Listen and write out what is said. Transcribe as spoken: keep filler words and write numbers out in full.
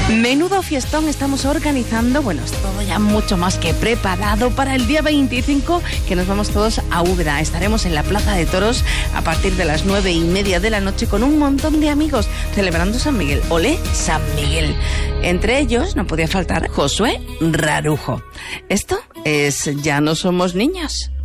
Menudo fiestón estamos organizando, bueno, es todo ya mucho más que preparado para el día veinticinco, que nos vamos todos a Úbeda. Estaremos en la Plaza de Toros a partir de las nueve y media de la noche con un montón de amigos celebrando San Miguel. ¡Olé, San Miguel! Entre ellos no podía faltar Josué Rarujo. Esto es Ya no somos niños.